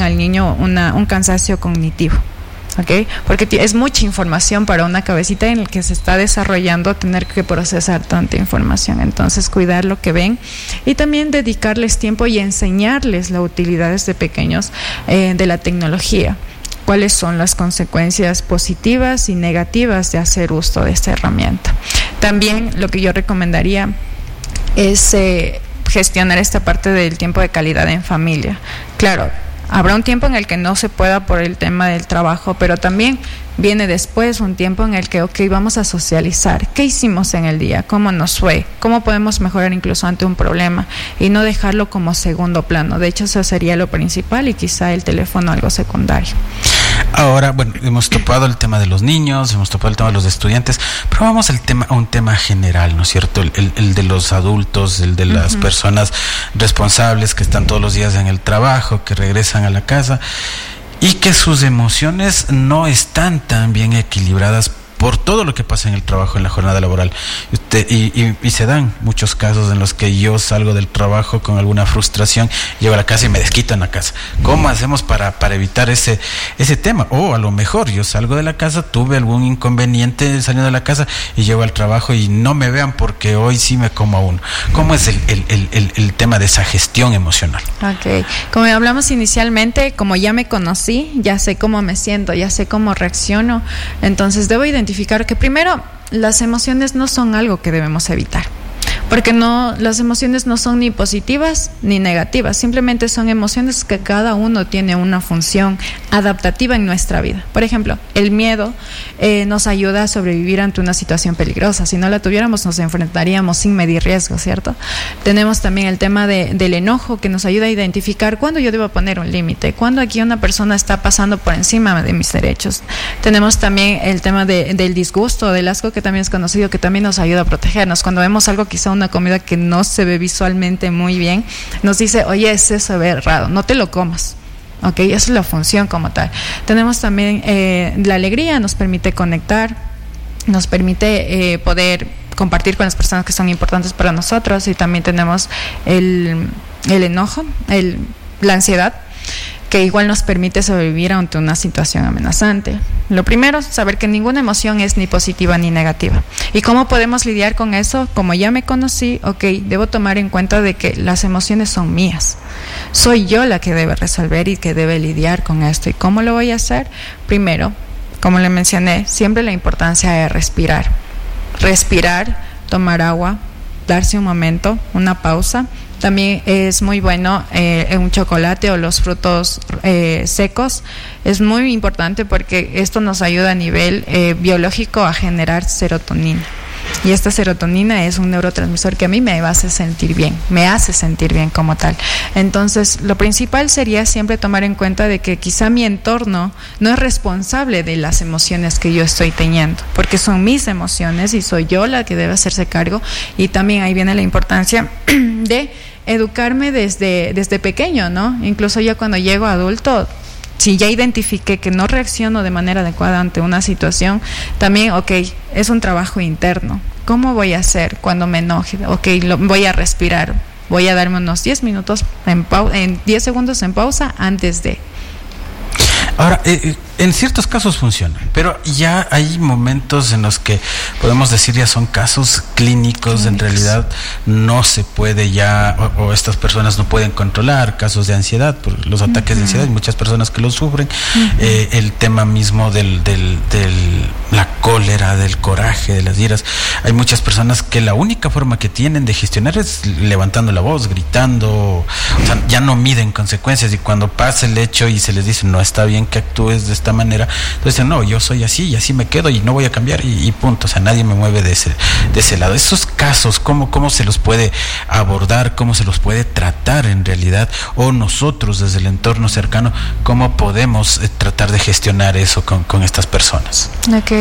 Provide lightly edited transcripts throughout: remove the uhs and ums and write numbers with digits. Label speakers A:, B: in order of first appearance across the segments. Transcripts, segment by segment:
A: al niño un cansancio cognitivo. ¿Okay? Porque es mucha información para una cabecita en la que se está desarrollando tener que procesar tanta información. Entonces, cuidar lo que ven y también dedicarles tiempo y enseñarles la utilidad desde pequeños de la tecnología. Cuáles son las consecuencias positivas y negativas de hacer uso de esta herramienta. También lo que yo recomendaría es gestionar esta parte del tiempo de calidad en familia. Claro, habrá un tiempo en el que no se pueda por el tema del trabajo, pero también viene después un tiempo en el que, vamos a socializar. ¿Qué hicimos en el día? ¿Cómo nos fue? ¿Cómo podemos mejorar incluso ante un problema? Y no dejarlo como segundo plano. De hecho, eso sería lo principal y quizá el teléfono algo secundario.
B: Ahora, bueno, hemos topado el tema de los niños, hemos topado el tema de los estudiantes, pero vamos a un tema general, ¿no es cierto? El de los adultos, el de las personas responsables que están todos los días en el trabajo, que regresan a la casa y que sus emociones no están tan bien equilibradas por todo lo que pasa en el trabajo, en la jornada laboral. Y se dan muchos casos en los que yo salgo del trabajo con alguna frustración, llego a la casa y me desquito en la casa. ¿Cómo hacemos para evitar ese tema? O a lo mejor yo salgo de la casa, tuve algún inconveniente saliendo de la casa y llego al trabajo y no me vean porque hoy sí me como a uno. ¿Cómo es el tema de esa gestión emocional?
A: Ok, como hablamos inicialmente, como ya me conocí, ya sé cómo me siento, ya sé cómo reacciono, entonces debo identificar que primero las emociones no son algo que debemos evitar, porque las emociones no son ni positivas ni negativas, simplemente son emociones que cada uno tiene una función adaptativa en nuestra vida. Por ejemplo, el miedo nos ayuda a sobrevivir ante una situación peligrosa. Si no la tuviéramos, nos enfrentaríamos sin medir riesgo, ¿cierto? Tenemos también el tema del enojo, que nos ayuda a identificar cuándo yo debo poner un límite, cuándo aquí una persona está pasando por encima de mis derechos. Tenemos también el tema del disgusto, del asco, que también es conocido, que también nos ayuda a protegernos. Cuando vemos algo, quizá una comida que no se ve visualmente muy bien, nos dice, oye, ese se ve raro, no te lo comas. Ok, esa es la función como tal. Tenemos también la alegría, nos permite conectar, nos permite poder compartir con las personas que son importantes para nosotros, y también tenemos el enojo, la ansiedad, que igual nos permite sobrevivir ante una situación amenazante. Lo primero, saber que ninguna emoción es ni positiva ni negativa. ¿Y cómo podemos lidiar con eso? Como ya me conocí, debo tomar en cuenta de que las emociones son mías. Soy yo la que debe resolver y que debe lidiar con esto. ¿Y cómo lo voy a hacer? Primero, como le mencioné, siempre la importancia de respirar. Respirar, tomar agua, darse un momento, una pausa. También es muy bueno un chocolate o los frutos secos. Es muy importante porque esto nos ayuda a nivel biológico a generar serotonina. Y esta serotonina es un neurotransmisor que a mí me hace sentir bien como tal. Entonces, lo principal sería siempre tomar en cuenta de que quizá mi entorno no es responsable de las emociones que yo estoy teniendo, porque son mis emociones y soy yo la que debe hacerse cargo. Y también ahí viene la importancia de educarme desde pequeño, ¿no? Incluso yo cuando llego a adulto, si ya identifiqué que no reacciono de manera adecuada ante una situación, también, es un trabajo interno. ¿Cómo voy a hacer cuando me enoje? Voy a respirar, voy a darme unos 10 minutos, 10 segundos en pausa antes de...
B: Ahora, en ciertos casos funciona, pero ya hay momentos en los que podemos decir ya son casos clínicos, en realidad no se puede ya, o estas personas no pueden controlar casos de ansiedad, por los ataques de ansiedad, hay muchas personas que lo sufren, el tema mismo de la cólera, del coraje, de las iras. Hay muchas personas que la única forma que tienen de gestionar es levantando la voz, gritando, o sea, ya no miden consecuencias, y cuando pasa el hecho y se les dice no está bien que actúes de esta manera, entonces no, yo soy así y así me quedo y no voy a cambiar y punto. O sea, nadie me mueve de ese lado. Esos casos, ¿cómo se los puede abordar? ¿Cómo se los puede tratar en realidad? O nosotros desde el entorno cercano, ¿cómo podemos tratar de gestionar eso con estas personas?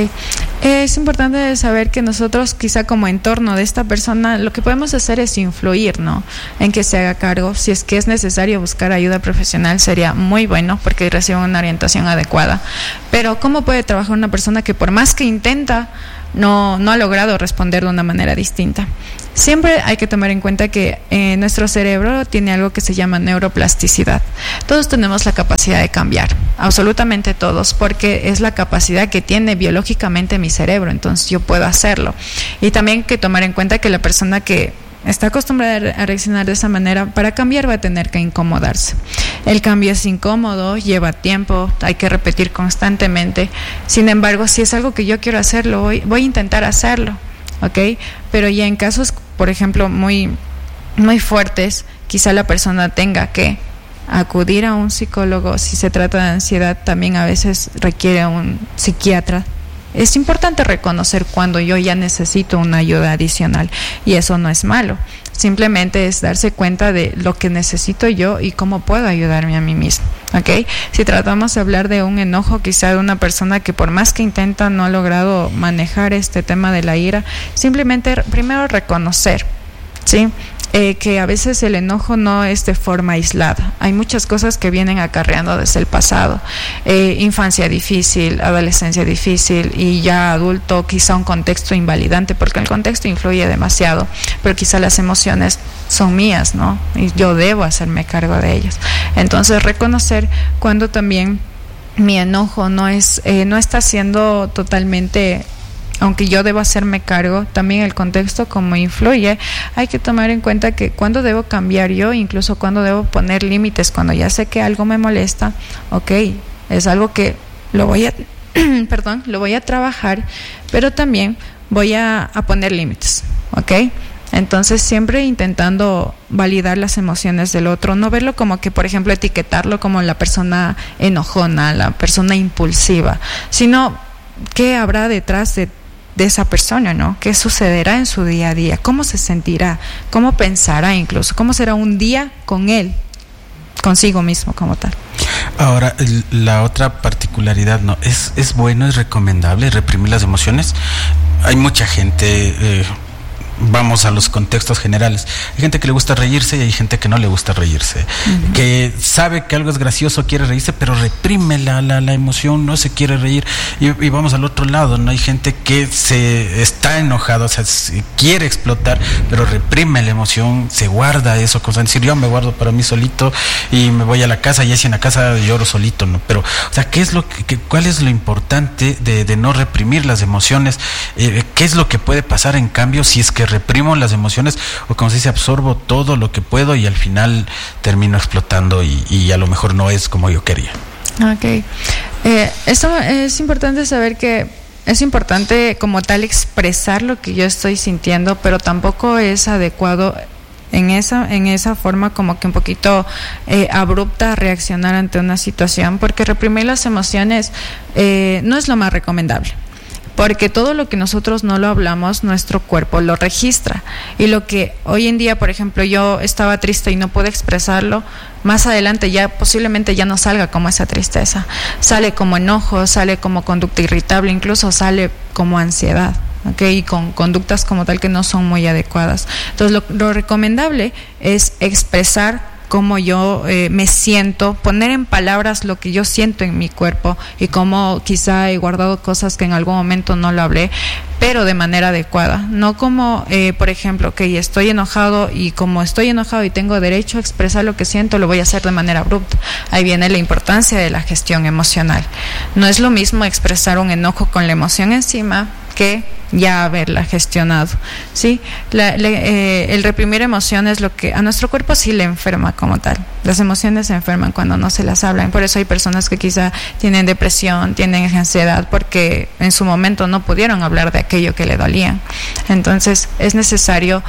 A: Es importante saber que nosotros quizá como entorno de esta persona lo que podemos hacer es influir, ¿no? En que se haga cargo. Si es que es necesario buscar ayuda profesional, sería muy bueno porque reciben una orientación adecuada. Pero ¿cómo puede trabajar una persona que por más que intenta no ha logrado responder de una manera distinta. Siempre hay que tomar en cuenta que nuestro cerebro tiene algo que se llama neuroplasticidad. Todos tenemos la capacidad de cambiar, absolutamente todos, porque es la capacidad que tiene biológicamente mi cerebro, entonces yo puedo hacerlo. Y también hay que tomar en cuenta que la persona que está acostumbrada a reaccionar de esa manera, para cambiar va a tener que incomodarse. El cambio es incómodo, lleva tiempo, hay que repetir constantemente. Sin embargo, si es algo que yo quiero hacerlo, voy a intentar hacerlo, ¿ok? Pero ya en casos, por ejemplo, muy, muy fuertes, quizá la persona tenga que acudir a un psicólogo. Si se trata de ansiedad, también a veces requiere un psiquiatra. Es importante reconocer cuando yo ya necesito una ayuda adicional, y eso no es malo. Simplemente es darse cuenta de lo que necesito yo y cómo puedo ayudarme a mí mismo, ¿ok? Si tratamos de hablar de un enojo, quizá de una persona que por más que intenta no ha logrado manejar este tema de la ira, simplemente primero reconocer, ¿sí? Que a veces el enojo no es de forma aislada. Hay muchas cosas que vienen acarreando desde el pasado. Infancia difícil, adolescencia difícil y ya adulto, quizá un contexto invalidante, porque el contexto influye demasiado, pero quizá las emociones son mías, ¿no? Y yo debo hacerme cargo de ellas. Entonces, reconocer cuando también mi enojo no está siendo totalmente... Aunque yo debo hacerme cargo, también el contexto como influye. Hay que tomar en cuenta que cuando debo cambiar yo, incluso cuando debo poner límites, cuando ya sé que algo me molesta, ok, es algo que lo voy a trabajar, pero también voy a poner límites, ok. Entonces siempre intentando validar las emociones del otro, no verlo como que, por ejemplo, etiquetarlo como la persona enojona, la persona impulsiva, sino qué habrá detrás de esa persona, ¿no? ¿Qué sucederá en su día a día? ¿Cómo se sentirá? ¿Cómo pensará incluso? ¿Cómo será un día con él, consigo mismo como tal?
B: Ahora, la otra particularidad, ¿no? ¿Es bueno, es recomendable reprimir las emociones? Hay mucha gente... vamos a los contextos generales. Hay gente que le gusta reírse y hay gente que no le gusta reírse. Uh-huh. Que sabe que algo es gracioso, quiere reírse, pero reprime la emoción, no se quiere reír. Y vamos al otro lado, ¿no? Hay gente que se está enojada, o sea, quiere explotar, pero reprime la emoción, se guarda eso, cosa decir, yo me guardo para mí solito y me voy a la casa y así en la casa lloro solito, ¿no? Pero, o sea, ¿cuál es lo importante de no reprimir las emociones? ¿Qué es lo que puede pasar en cambio si es que reprimo las emociones, o como se dice, absorbo todo lo que puedo y al final termino explotando y a lo mejor no es como yo quería?
A: Ok. Esto es importante saber que es importante como tal expresar lo que yo estoy sintiendo, pero tampoco es adecuado en esa forma como que un poquito abrupta reaccionar ante una situación, porque reprimir las emociones no es lo más recomendable. Porque todo lo que nosotros no lo hablamos, nuestro cuerpo lo registra. Y lo que hoy en día, por ejemplo, yo estaba triste y no pude expresarlo, más adelante ya posiblemente ya no salga como esa tristeza. Sale como enojo, sale como conducta irritable, incluso sale como ansiedad, ¿okay? Y con conductas como tal que no son muy adecuadas. Entonces lo recomendable es expresar cómo yo me siento, poner en palabras lo que yo siento en mi cuerpo y cómo quizá he guardado cosas que en algún momento no lo hablé, pero de manera adecuada, no como, por ejemplo, que estoy enojado y como estoy enojado y tengo derecho a expresar lo que siento, lo voy a hacer de manera abrupta. Ahí viene la importancia de la gestión emocional. No es lo mismo expresar un enojo con la emoción encima que ya haberla gestionado, ¿sí? El reprimir emociones, lo que a nuestro cuerpo sí le enferma como tal. Las emociones se enferman cuando no se las hablan. Por eso hay personas que quizá tienen depresión, tienen ansiedad, porque en su momento no pudieron hablar de aquello que le dolía. Entonces es necesario,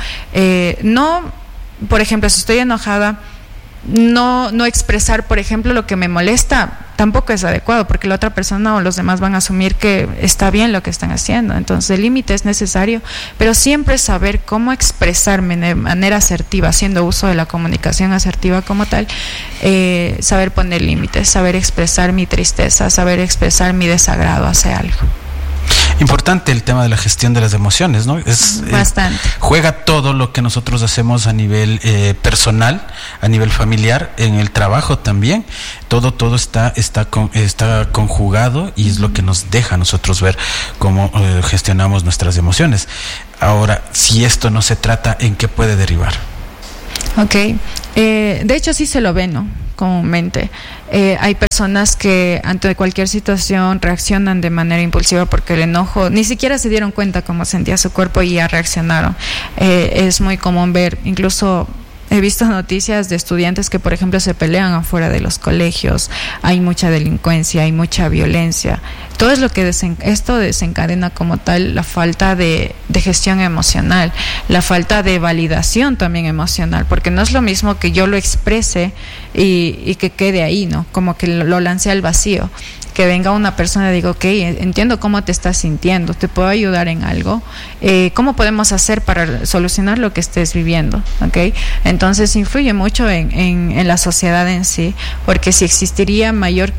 A: por ejemplo, si estoy enojada, no expresar, por ejemplo, lo que me molesta, tampoco es adecuado, porque la otra persona o los demás van a asumir que está bien lo que están haciendo. Entonces el límite es necesario, pero siempre saber cómo expresarme de manera asertiva, haciendo uso de la comunicación asertiva como tal, saber poner límites, saber expresar mi tristeza, saber expresar mi desagrado hacia algo.
B: Importante el tema de la gestión de las emociones, ¿no? Es
A: bastante.
B: Juega todo lo que nosotros hacemos a nivel personal, a nivel familiar, en el trabajo también. Todo está conjugado y es lo que nos deja a nosotros ver cómo gestionamos nuestras emociones. Ahora, si esto no se trata, ¿en qué puede derivar?
A: Ok, de hecho sí se lo ve, ¿no? Comúnmente. Hay personas que ante cualquier situación reaccionan de manera impulsiva porque el enojo, ni siquiera se dieron cuenta cómo sentía su cuerpo y ya reaccionaron. Es muy común ver, incluso he visto noticias de estudiantes que, por ejemplo, se pelean afuera de los colegios, hay mucha delincuencia, hay mucha violencia. Todo es lo que esto desencadena como tal la falta de gestión emocional, la falta de validación también emocional, porque no es lo mismo que yo lo exprese y que quede ahí, ¿no? Como que lo lance al vacío. Que venga una persona y diga, ok, entiendo cómo te estás sintiendo, te puedo ayudar en algo, ¿cómo podemos hacer para solucionar lo que estés viviendo? ¿Okay? Entonces influye mucho en la sociedad en sí, porque si existiría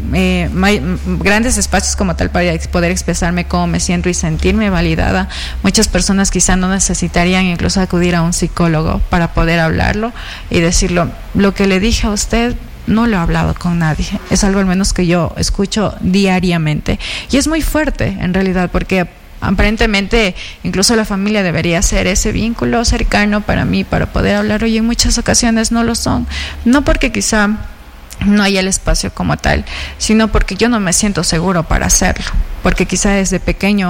A: grandes espacios como tal para poder expresarme cómo me siento y sentirme validada, muchas personas quizá no necesitarían incluso acudir a un psicólogo para poder hablarlo y decirlo, lo que le dije a usted no lo he hablado con nadie, es algo al menos que yo escucho diariamente y es muy fuerte en realidad, porque aparentemente incluso la familia debería ser ese vínculo cercano para mí para poder hablar, y en muchas ocasiones no lo son, no porque quizá no hay el espacio como tal, sino porque yo no me siento seguro para hacerlo, porque quizá desde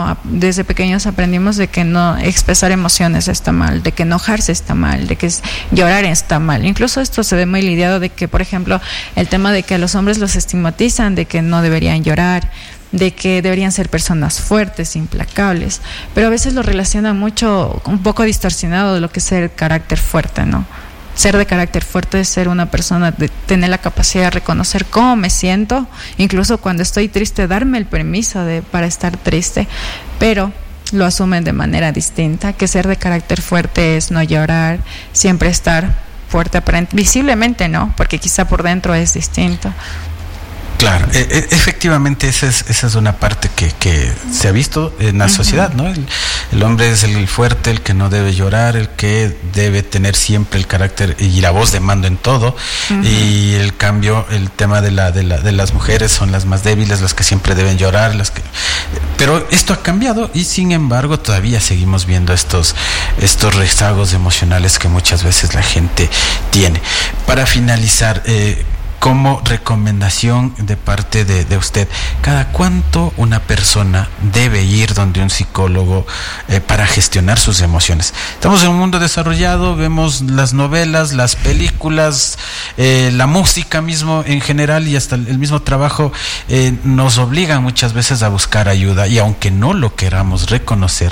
A: pequeños aprendimos de que no expresar emociones está mal, de que enojarse está mal, de que llorar está mal. Incluso esto se ve muy lidiado de que, por ejemplo, el tema de que a los hombres los estigmatizan, de que no deberían llorar, de que deberían ser personas fuertes, implacables, pero a veces lo relacionan mucho, un poco distorsionado de lo que es ser carácter fuerte, ¿no? Ser de carácter fuerte es ser una persona, de tener la capacidad de reconocer cómo me siento, incluso cuando estoy triste, darme el permiso para estar triste, pero lo asumen de manera distinta, que ser de carácter fuerte es no llorar, siempre estar fuerte, visiblemente no, porque quizá por dentro es distinto.
B: Claro, efectivamente esa es una parte que se ha visto en la sociedad, ¿no? El hombre es el fuerte, el que no debe llorar, el que debe tener siempre el carácter y la voz de mando en todo, y el cambio, el tema de las mujeres son las más débiles, las que siempre deben llorar, pero esto ha cambiado y sin embargo todavía seguimos viendo estos rezagos emocionales que muchas veces la gente tiene. Para finalizar, como recomendación de parte de usted, ¿cada cuánto una persona debe ir donde un psicólogo para gestionar sus emociones? Estamos en un mundo desarrollado, vemos las novelas, las películas, la música mismo en general y hasta el mismo trabajo nos obligan muchas veces a buscar ayuda, y aunque no lo queramos reconocer,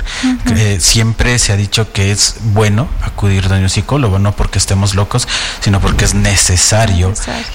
B: siempre se ha dicho que es bueno acudir donde un psicólogo, no porque estemos locos, sino porque es necesario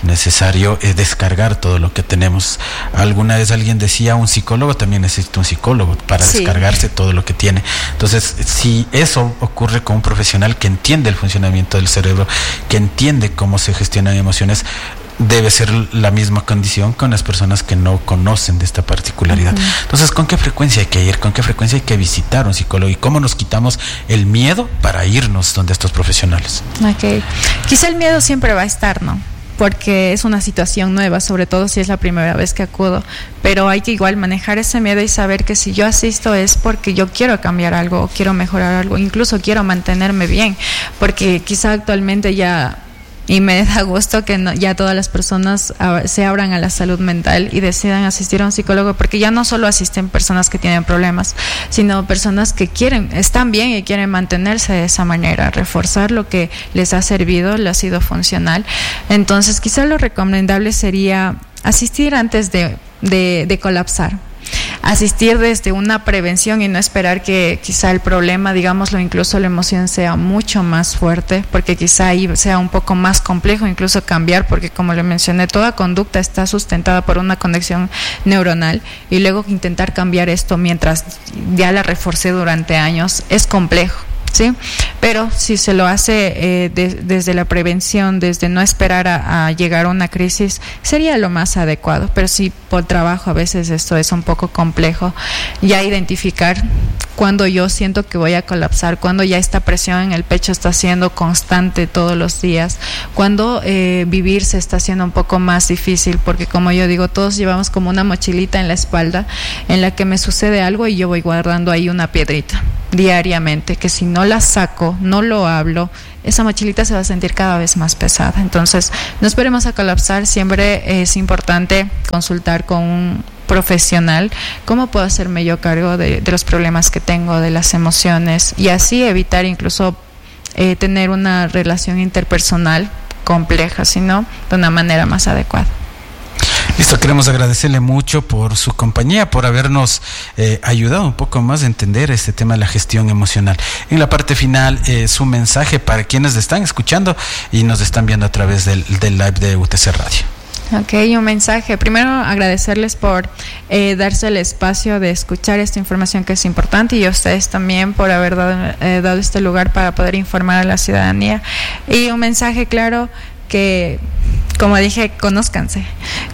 B: descargar todo lo que tenemos. Alguna vez alguien decía, un psicólogo también necesita un psicólogo para descargarse todo lo que tiene. Entonces, si eso ocurre con un profesional que entiende el funcionamiento del cerebro, que entiende cómo se gestionan emociones, debe ser la misma condición con las personas que no conocen de esta particularidad. Entonces, ¿con qué frecuencia hay que ir? ¿Con qué frecuencia hay que visitar un psicólogo? ¿Y cómo nos quitamos el miedo para irnos donde estos profesionales?
A: Okay. Quizá el miedo siempre va a estar, ¿no? Porque es una situación nueva, sobre todo si es la primera vez que acudo, pero hay que igual manejar ese miedo y saber que si yo asisto es porque yo quiero cambiar algo, quiero mejorar algo, incluso quiero mantenerme bien, porque quizá actualmente ya, y me da gusto que ya todas las personas se abran a la salud mental y decidan asistir a un psicólogo, porque ya no solo asisten personas que tienen problemas, sino personas que están bien y quieren mantenerse de esa manera, reforzar lo que les ha servido, les ha sido funcional. Entonces quizá lo recomendable sería asistir antes de colapsar. Asistir desde una prevención y no esperar que quizá el problema, digámoslo, incluso la emoción sea mucho más fuerte, porque quizá ahí sea un poco más complejo incluso cambiar, porque como le mencioné, toda conducta está sustentada por una conexión neuronal, y luego intentar cambiar esto mientras ya la reforcé durante años es complejo. ¿sí? Pero si se lo hace desde la prevención, desde no esperar a llegar a una crisis, sería lo más adecuado. Pero si por trabajo a veces esto es un poco complejo, ya identificar cuando yo siento que voy a colapsar, cuando ya esta presión en el pecho está siendo constante todos los días, cuando vivir se está haciendo un poco más difícil, porque como yo digo, todos llevamos como una mochilita en la espalda en la que me sucede algo y yo voy guardando ahí una piedrita diariamente, que si no la saco, no lo hablo, esa mochilita se va a sentir cada vez más pesada. Entonces, no esperemos a colapsar, siempre es importante consultar con un profesional, cómo puedo hacerme yo cargo de los problemas que tengo, de las emociones, y así evitar incluso tener una relación interpersonal compleja, sino de una manera más adecuada.
B: Listo, queremos agradecerle mucho por su compañía, por habernos ayudado un poco más a entender este tema de la gestión emocional. En la parte final, su mensaje para quienes están escuchando y nos están viendo a través del live de UTC Radio.
A: Ok, un mensaje. Primero, agradecerles por darse el espacio de escuchar esta información que es importante, y a ustedes también por haber dado este lugar para poder informar a la ciudadanía. Y un mensaje claro que, como dije, conózcanse,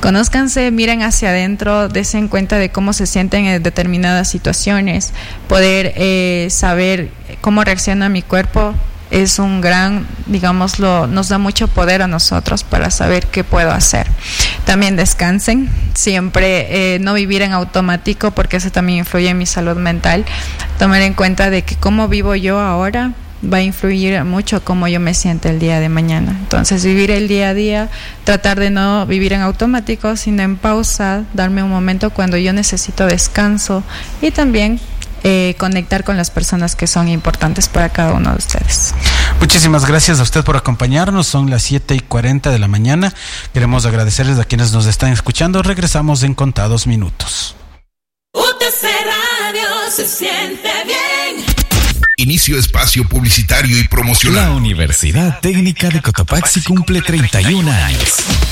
A: miren hacia adentro, dense cuenta de cómo se sienten en determinadas situaciones, poder saber cómo reacciona mi cuerpo. Es un gran, digámoslo, nos da mucho poder a nosotros para saber qué puedo hacer. También descansen, siempre no vivir en automático, porque eso también influye en mi salud mental. Tomar en cuenta de que cómo vivo yo ahora va a influir mucho cómo yo me siento el día de mañana. Entonces, vivir el día a día, tratar de no vivir en automático, sino en pausa, darme un momento cuando yo necesito descanso, y también conectar con las personas que son importantes para cada uno de ustedes.
B: Muchísimas gracias a usted por acompañarnos. Son las 7:40 de la mañana. Queremos agradecerles a quienes nos están escuchando. Regresamos en contados minutos.
C: UTC Radio se siente bien.
D: Inicio espacio publicitario y promocional.
E: La Universidad Técnica de Cotopaxi cumple 31 años.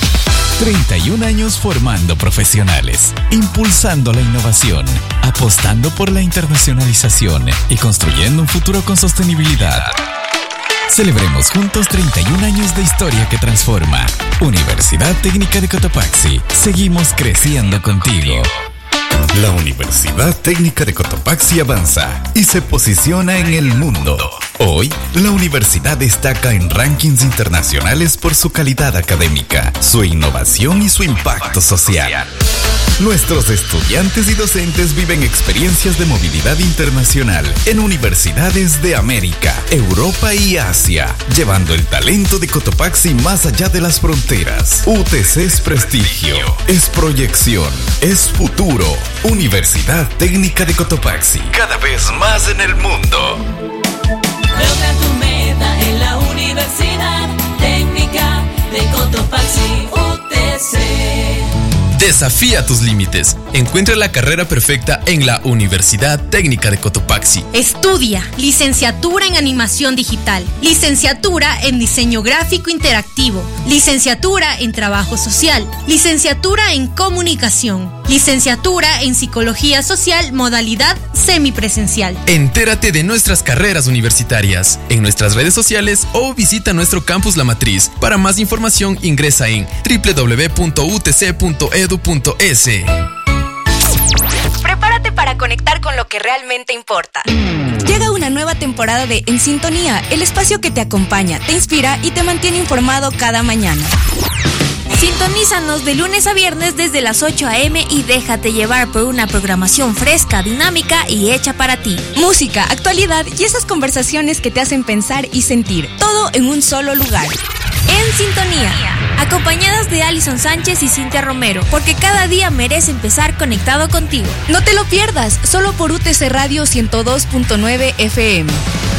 E: 31 años formando profesionales, impulsando la innovación, apostando por la internacionalización y construyendo un futuro con sostenibilidad. Celebremos juntos 31 años de historia que transforma. Universidad Técnica de Cotopaxi. Seguimos creciendo contigo.
D: La Universidad Técnica de Cotopaxi avanza y se posiciona en el mundo. Hoy, la universidad destaca en rankings internacionales por su calidad académica, su innovación y su impacto social. Nuestros estudiantes y docentes viven experiencias de movilidad internacional en universidades de América, Europa y Asia, llevando el talento de Cotopaxi más allá de las fronteras. UTC es prestigio, es proyección, es futuro. Universidad Técnica de Cotopaxi, cada vez más en el mundo.
C: Logra tu meta en la Universidad Técnica de Cotopaxi, UTC.
F: Desafía tus límites. Encuentra la carrera perfecta en la Universidad Técnica de Cotopaxi.
G: Estudia licenciatura en animación digital, licenciatura en diseño gráfico interactivo, licenciatura en trabajo social, licenciatura en comunicación, licenciatura en psicología social, modalidad semipresencial.
F: Entérate de nuestras carreras universitarias en nuestras redes sociales o visita nuestro campus La Matriz. Para más información ingresa en www.utc.edu.es.
G: Prepárate para conectar con lo que realmente importa.
H: Llega una nueva temporada de En Sintonía, el espacio que te acompaña, te inspira y te mantiene informado cada mañana.
G: Sintonízanos de lunes a viernes desde las 8 a.m. y déjate llevar por una programación fresca, dinámica y hecha para ti.
H: Música, actualidad y esas conversaciones que te hacen pensar y sentir, todo en un solo lugar.
G: En Sintonía, acompañadas de Alison Sánchez y Cintia Romero, porque cada día merece empezar conectado contigo.
H: No te lo pierdas, solo por UTC Radio 102.9 FM.